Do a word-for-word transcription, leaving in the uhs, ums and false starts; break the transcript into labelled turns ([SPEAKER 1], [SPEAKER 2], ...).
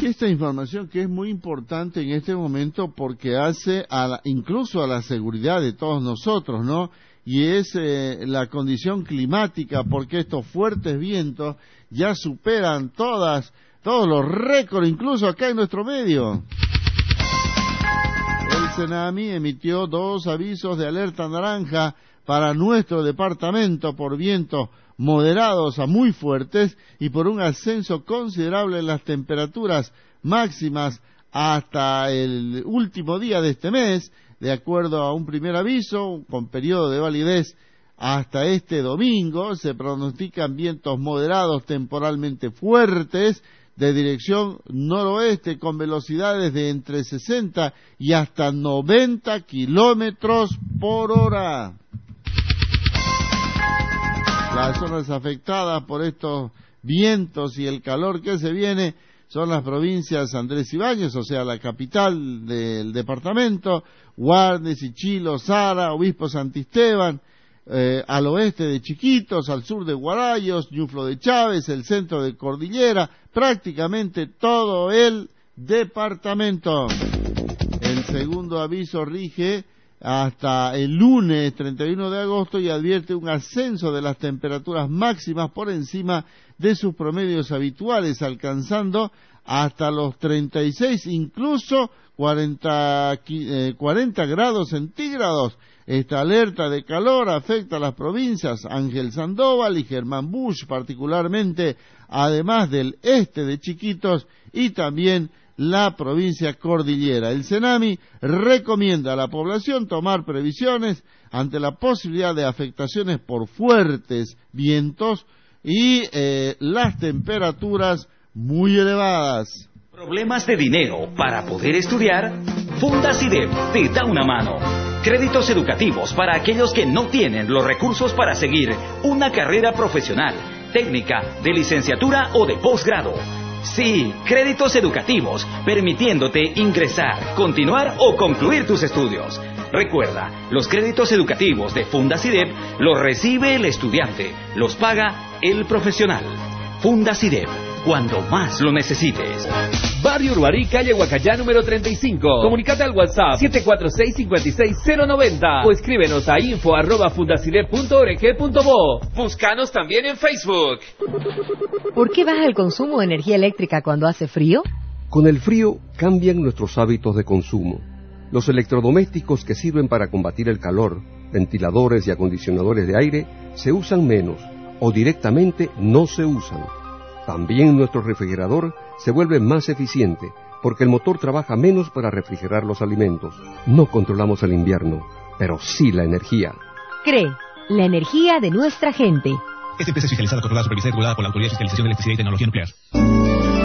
[SPEAKER 1] Y esta información que es muy importante en este momento porque hace a la, incluso a la seguridad de todos nosotros, ¿no? Y es eh, la condición climática, porque estos fuertes vientos ya superan todas, todos los récords, incluso acá en nuestro medio. El Senami emitió dos avisos de alerta naranja para nuestro departamento por vientos moderados a muy fuertes y por un ascenso considerable en las temperaturas máximas hasta el último día de este mes, de acuerdo a un primer aviso con periodo de validez hasta este domingo. Se pronostican vientos moderados temporalmente fuertes de dirección noroeste con velocidades de entre sesenta y hasta noventa kilómetros por hora. Las zonas afectadas por estos vientos y el calor que se viene son las provincias Andrés Ibáñez, o sea, la capital del departamento, Guarnes, Ichilo, Sara, Obispo Santisteban, eh, al oeste de Chiquitos, al sur de Guarayos, Ñuflo de Chávez, el centro de Cordillera, prácticamente todo el departamento. El segundo aviso rige hasta el lunes treinta y uno de agosto y advierte un ascenso de las temperaturas máximas por encima de sus promedios habituales, alcanzando hasta los treinta y seis, incluso cuarenta, eh, cuarenta grados centígrados. Esta alerta de calor afecta a las provincias Ángel Sandoval y Germán Busch particularmente, además del este de Chiquitos y también la provincia Cordillera. El Senami recomienda a la población tomar previsiones ante la posibilidad de afectaciones por fuertes vientos y eh, las temperaturas muy elevadas.
[SPEAKER 2] ¿Problemas de dinero para poder estudiar? Fundacidep te da una mano. Créditos educativos para aquellos que no tienen los recursos para seguir una carrera profesional, técnica, de licenciatura o de posgrado. Sí, créditos educativos, permitiéndote ingresar, continuar o concluir tus estudios. Recuerda, los créditos educativos de Fundacidep los recibe el estudiante, los paga el profesional. Fundacidep, cuando más lo necesites.
[SPEAKER 3] Barrio Uruarí, calle Huacayá, número treinta y cinco. Comunicate al WhatsApp siete cuatro seis, cinco seis cero nueve cero o escríbenos a info arroba fundacidep punto org punto bo. Búscanos también en Facebook.
[SPEAKER 4] ¿Por qué baja el consumo de energía eléctrica cuando hace frío?
[SPEAKER 5] Con el frío cambian nuestros hábitos de consumo. Los electrodomésticos que sirven para combatir el calor, ventiladores y acondicionadores de aire, se usan menos o directamente no se usan. También nuestro refrigerador se vuelve más eficiente porque el motor trabaja menos para refrigerar los alimentos. No controlamos el invierno, pero sí la energía.
[SPEAKER 4] C R E, la energía de nuestra gente.
[SPEAKER 6] Esta empresa es fiscalizada, controlada, supervisada y regulada por la Autoridad de Fiscalización de Electricidad y Tecnología Nuclear.